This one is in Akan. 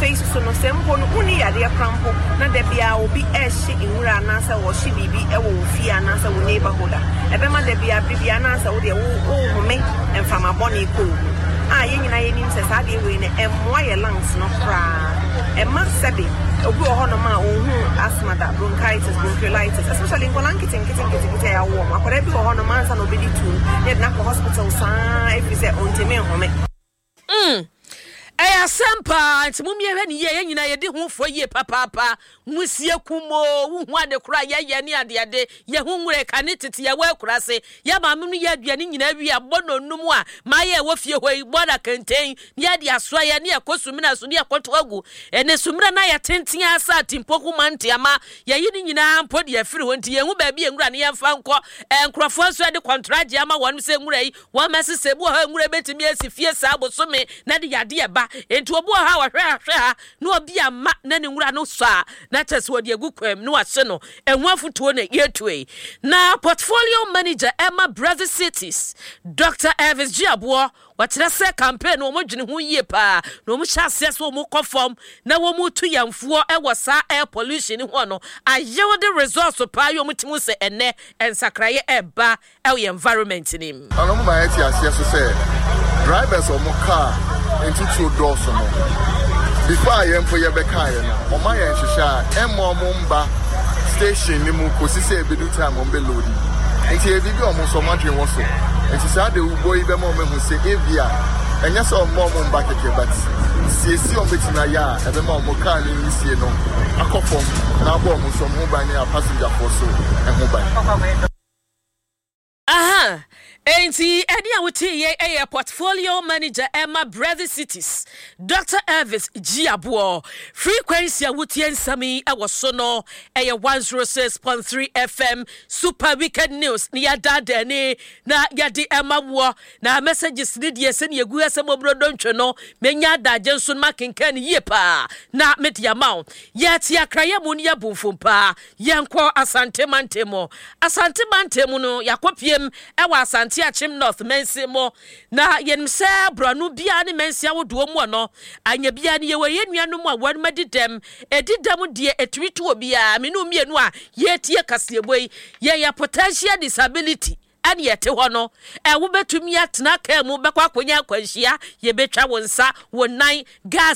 face so no sempo no uni ya de krampo na de bia obi ehye inwura na sa wo hye bibi e wo fie na sa wo neighborhood ebe ma de bia na sa wo de wo me emfama boni ko yenyina yenim se sa de we ne emwa ye lungs no kra emma sebe obi ohono ma ohun asthma da bronchitis especially in kitten ya wo akwara bi ohono ma nsa no bedi tu ye na ko hospital sa if you say ontime home Aya sempa ntimumye hwe ni ye nyina ye de ho fo ye papa musie kumo hu ade kura ye ni ade ye hu nwure ka ne tete ye wa kura se ye ma menu ye aduane nyina wi abononum a ma ye wo fie hoi boda kenten ni ade aso ye ne ekosumina so ne ekoto agu ene sumira na ye tenten asa timpoku mantiama ye yi ni nyina mpodi ye firi wonti ye hu ba bi enwura ne ye mfa nko enkrofo so de contract ama wonu se nwura yi wa mesese bu ha nwura betimi asifie sa abosome na de yade ye ba enti obo ha wa hwe ha no obi ama na ne nwura no so a na tese wodi agu kwam no ase no enhu afutuo na yetue na portfolio manager Emma Brazil Cities Dr. Elvis Giabo watere se campaign no mo dwene ho yie pa no mo hyase so mo kofom na wo mo tu yamfo e wo sa air pollution ho no ayewo de resource pa yo mo timu se ene ensakraye eba e environment nim ano mo ba eti ase so se drivers o mo car into two doors no before I am for your bekai na o ma ye hwehwa emo mo mba station ni mu kosi se ebedu time on be load enti e bibi o mo so ma dwen wo so enti sa de ubo ibe mo mehu se evia enya so mo mba keke but siesi on betina ya ebe ma mo car ni sie no akofom na abo mo so mo ba ni a passenger for so ehun ba Enti edi awuti ye portfolio manager Emma Brazil Cities Dr. Elvis Giabo frequency awuti ensami ewoso no 106.3 FM super weekend news ni yada ni na yadi Emma wo na messages ni die se ni egu asem obrodo ntwe no menya daje nso makenkan yie pa na media mount yeti akraye mu ni abufumpa yenko asante mantemo no yakopiem ewa asante achim north mensimo na yenmse branu bia ne mensia wodo mu no anya bia ne yewe yenuanu mu a wanmadidem edidem de etwitu obia menu mienu a yetie kaseboi ye potential disability and yet hono wo betumi atena ka mu bekwa akonya kwanhia ye betwa wonsa wonan gas